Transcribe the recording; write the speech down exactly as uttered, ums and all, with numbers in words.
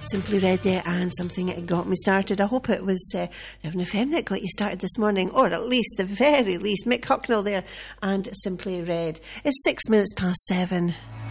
Simply Red there, and Something That Got Me Started. I hope it was uh, Riven F M that got you started this morning, or at least, the very least, Mick Hucknall there and Simply Red. It's six minutes past seven.